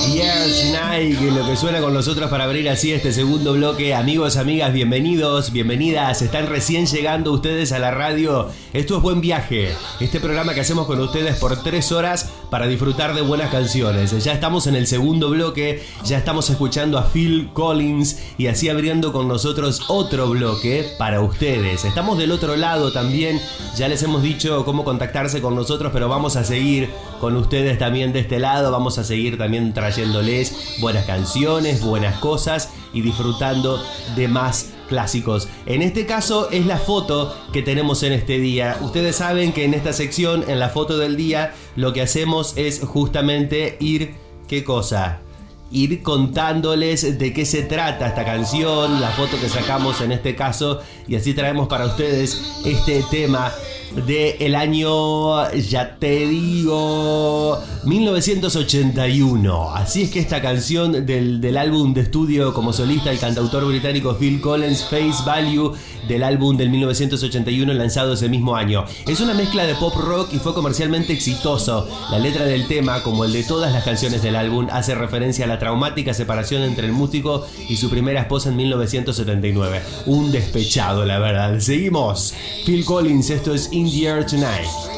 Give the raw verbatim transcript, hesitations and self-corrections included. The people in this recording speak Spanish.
the Air Tonight, que es lo que suena con nosotros para abrir así este segundo bloque. Amigos, amigas, bienvenidos, bienvenidas. Están recién llegando ustedes a la radio. Esto es Buen Viaje, este programa que hacemos con ustedes por tres horas para disfrutar de buenas canciones. Ya estamos en el segundo bloque, ya estamos escuchando a Phil Collins y así abriendo con nosotros otro bloque para ustedes. Estamos del otro lado también, ya les hemos dicho cómo contactarse con nosotros, pero vamos a seguir con ustedes también de este lado. Vamos a seguir también trayéndoles buenas canciones, buenas cosas y disfrutando de más clásicos. En este caso es la foto que tenemos en este día. Ustedes saben que en esta sección, en la foto del día, lo que hacemos es justamente ir, ¿qué cosa? Ir contándoles de qué se trata esta canción, la foto que sacamos en este caso, y así traemos para ustedes este tema del año, ya te digo, mil novecientos ochenta y uno. Así es que esta canción del, del álbum de estudio como solista el cantautor británico Phil Collins, Face Value, del álbum del mil novecientos ochenta y uno lanzado ese mismo año. Es una mezcla de pop rock y fue comercialmente exitoso. La letra del tema, como el de todas las canciones del álbum, hace referencia a la traumática separación entre el músico y su primera esposa en mil novecientos setenta y nueve. Un despechado, la verdad. Seguimos. Phil Collins, esto es In the Air Tonight.